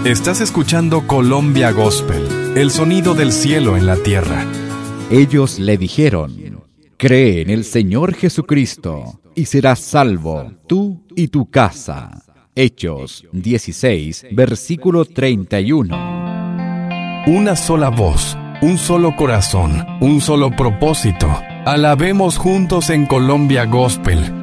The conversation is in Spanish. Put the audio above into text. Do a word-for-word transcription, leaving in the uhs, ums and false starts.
Estás escuchando Colombia Gospel, el sonido del cielo en la tierra. Ellos le dijeron: cree en el Señor Jesucristo y serás salvo, tú y tu casa. Hechos dieciséis, versículo treinta y uno. Una sola voz, un solo corazón, un solo propósito. Alabemos juntos en Colombia Gospel,